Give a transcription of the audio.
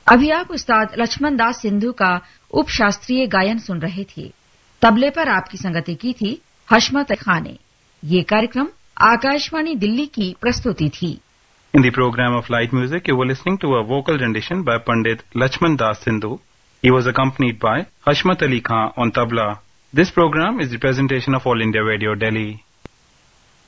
अभी आप उस्ताद लक्ष्मण दास सिंधु का उप शास्त्रीय गायन सुन रहे थे। तबले पर आपकी संगति की थी हशमत खान ने। ये कार्यक्रम आकाशवाणी दिल्ली की प्रस्तुति थी। In the program of light music, you were listening to a vocal rendition by Pandit Lakshman Das Sindhu. He was accompanied by Hashmat Ali Khan on tabla. This program is the presentation of All India Radio, Delhi.